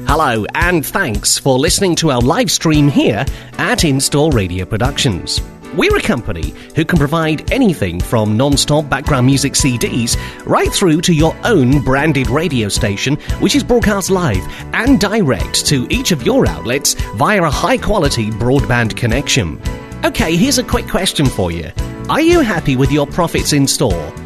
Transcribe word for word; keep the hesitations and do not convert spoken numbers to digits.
Hello, and thanks for listening to our live stream here at In-Store Radio Productions. We're a company who can provide anything from non-stop background music C Ds right through to your own branded radio station, which is broadcast live and direct to each of your outlets via a high-quality broadband connection. Okay, here's a quick question for you. Are you happy with your profits in store?